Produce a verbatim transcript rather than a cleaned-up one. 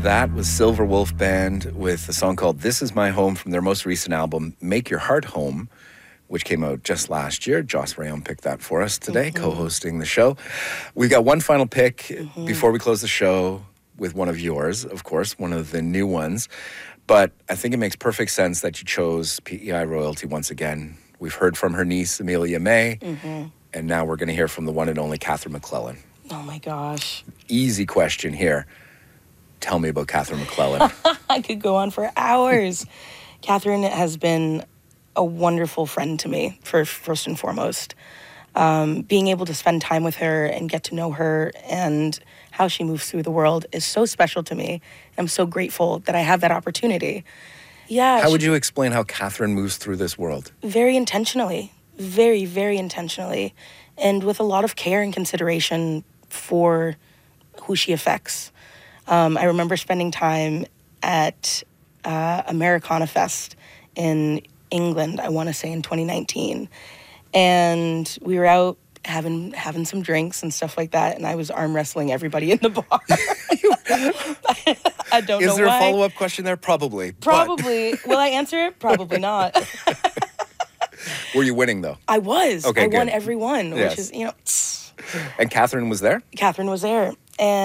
That was Silver Wolf Band with a song called This Is My Home from their most recent album, Make Your Heart Home, which came out just last year. Joss Rayon picked that for us today, mm-hmm. co-hosting the show. We've got one final pick mm-hmm. before we close the show with one of yours, of course, one of the new ones. But I think it makes perfect sense that you chose P E I royalty once again. We've heard from her niece, Amelia May, mm-hmm. and now we're going to hear from the one and only Catherine McClellan. Oh, my gosh. Easy question here. Tell me about Catherine McClellan. I could go on for hours. Catherine has been a wonderful friend to me, for first and foremost. Um, being able to spend time with her and get to know her and how she moves through the world is so special to me. I'm so grateful that I have that opportunity. Yeah. How would you explain how Catherine moves through this world? Very intentionally. Very, very intentionally. And with a lot of care and consideration for who she affects. Um, I remember spending time at uh, Americana Fest in England, I want to say in twenty nineteen. And we were out having having some drinks and stuff like that, and I was arm wrestling everybody in the bar. I don't Is know there why. a follow-up question there? Probably. Probably. But... Will I answer it? Probably not. Were you winning, though? I was. Okay, I good. won every one, Yes. which is, you know... And Catherine was there? Catherine was there. And